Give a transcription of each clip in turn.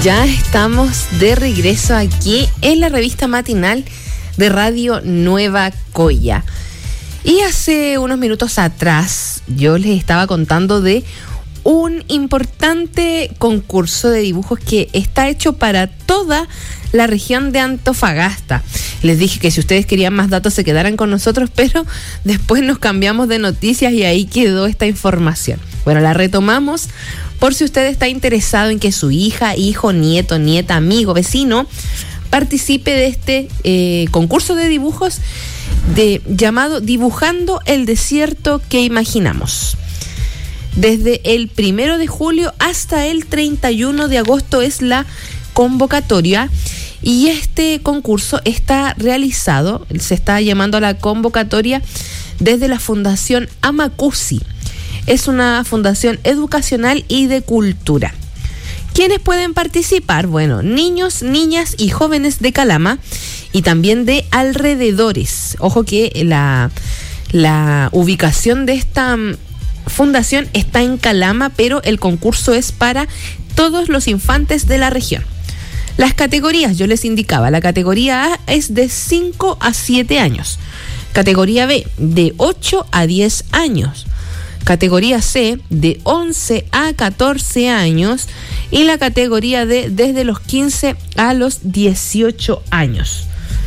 Ya estamos de regreso aquí en la revista matinal de Radio Nueva Coya. Y hace unos minutos atrás yo les estaba contando de un importante concurso de dibujos que está hecho para toda la región de Antofagasta. Les dije que si ustedes querían más datos se quedaran con nosotros, pero después nos cambiamos de noticias y ahí quedó esta información. Bueno, la retomamos por si usted está interesado en que su hija, hijo, nieto, nieta, amigo, vecino participe de este concurso de dibujos llamado Dibujando el Desierto que Imaginamos. Desde el 1 de julio hasta el 31 de agosto es la convocatoria y este concurso está realizado, se está llamando a la convocatoria desde la Fundación Amacusi. Es una fundación educacional y de cultura. ¿Quiénes pueden participar? Bueno, niños, niñas y jóvenes de Calama y también de alrededores. Ojo que la ubicación de esta fundación está en Calama, pero el concurso es para todos los infantes de la región. Las categorías, yo les indicaba, la categoría A es de 5 a 7 años, categoría B de 8 a 10 años, categoría C de 11 a 14 años y la categoría D desde los 15 a los 18 años.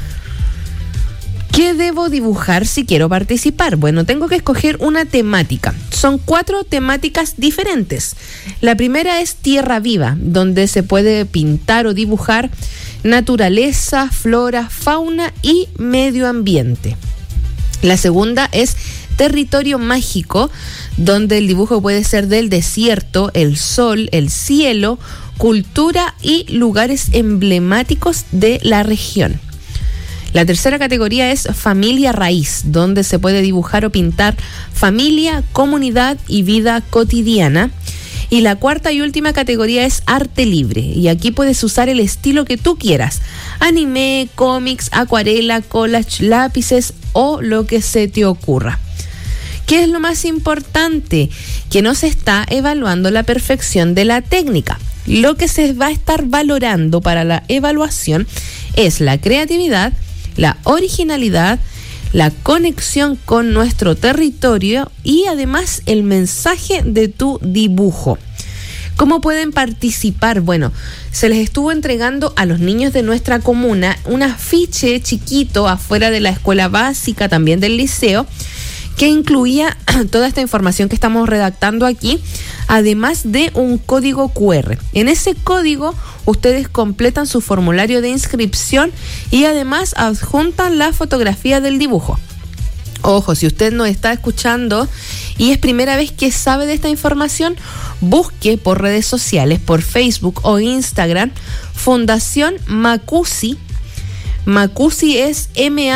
¿Qué debo dibujar si quiero participar? Bueno, tengo que escoger una temática. Son 4 temáticas diferentes. La primera es tierra viva, donde se puede pintar o dibujar naturaleza, flora, fauna y medio ambiente. La segunda es territorio mágico, donde el dibujo puede ser del desierto, el sol, el cielo, cultura y lugares emblemáticos de la región. La tercera categoría es familia raíz, donde se puede dibujar o pintar familia, comunidad y vida cotidiana. Y la cuarta y última categoría es arte libre, y aquí puedes usar el estilo que tú quieras: anime, cómics, acuarela, collage, lápices o lo que se te ocurra. ¿Qué es lo más importante? Que no se está evaluando la perfección de la técnica. Lo que se va a estar valorando para la evaluación es la creatividad, la originalidad, la conexión con nuestro territorio y además el mensaje de tu dibujo. ¿Cómo pueden participar? Bueno, se les estuvo entregando a los niños de nuestra comuna un afiche chiquito afuera de la escuela básica, también del liceo, que incluía toda esta información que estamos redactando aquí, además de un código QR. En ese código ustedes completan su formulario de inscripción y además adjuntan la fotografía del dibujo. Ojo, si usted nos está escuchando y es primera vez que sabe de esta información, busque por redes sociales, por Facebook o Instagram, Fundación Macusi. Macusi es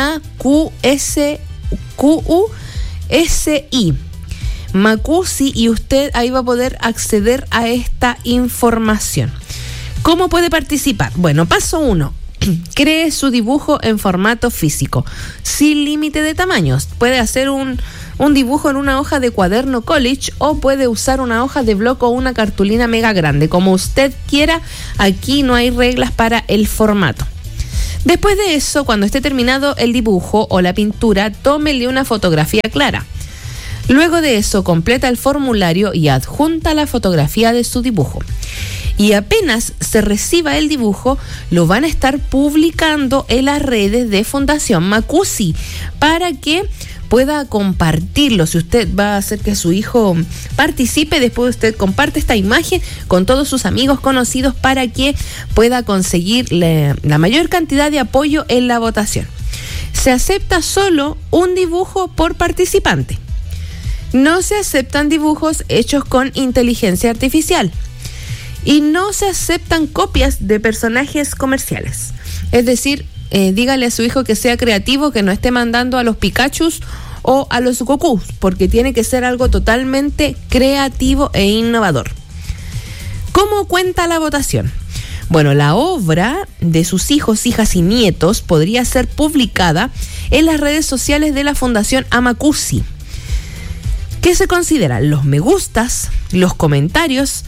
MAQSQUSI. Macusi, y usted ahí va a poder acceder a esta información. ¿Cómo puede participar? Bueno, paso 1. Cree su dibujo en formato físico, sin límite de tamaños. Puede hacer un dibujo en una hoja de cuaderno college o puede usar una hoja de bloc o una cartulina mega grande. Como usted quiera, aquí no hay reglas para el formato. Después de eso, cuando esté terminado el dibujo o la pintura, tómele una fotografía clara. Luego de eso, completa el formulario y adjunta la fotografía de su dibujo. Y apenas se reciba el dibujo, lo van a estar publicando en las redes de Fundación Macusi para que pueda compartirlo. Si usted va a hacer que su hijo participe, después usted comparte esta imagen con todos sus amigos conocidos para que pueda conseguir la mayor cantidad de apoyo en la votación. Se acepta solo un dibujo por participante. No se aceptan dibujos hechos con inteligencia artificial. Y no se aceptan copias de personajes comerciales. Es decir, dígale a su hijo que sea creativo, que no esté mandando a los Pikachus o a los Gokus, porque tiene que ser algo totalmente creativo e innovador. ¿Cómo cuenta la votación? Bueno, la obra de sus hijos, hijas y nietos podría ser publicada en las redes sociales de la Fundación Amacusi. ¿Qué se consideran? Los me gustas, los comentarios,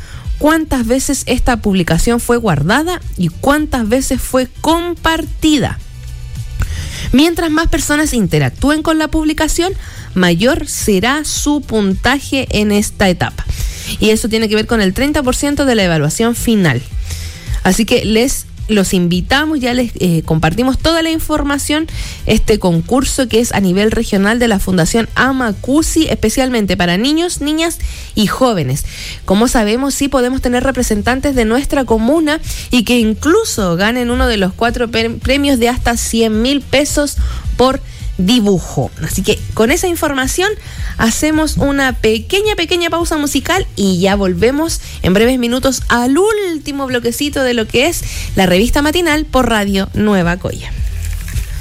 cuántas veces esta publicación fue guardada y cuántas veces fue compartida. Mientras más personas interactúen con la publicación, mayor será su puntaje en esta etapa. Y eso tiene que ver con el 30% de la evaluación final. Así que los invitamos, ya les compartimos toda la información, este concurso que es a nivel regional de la Fundación Amacusi, especialmente para niños, niñas y jóvenes. Como sabemos, sí podemos tener representantes de nuestra comuna y que incluso ganen uno de los 4 premios de hasta 100,000 pesos por dibujo. Así que con esa información hacemos una pequeña pausa musical y ya volvemos en breves minutos al último bloquecito de lo que es la revista matinal por Radio Nueva Coya.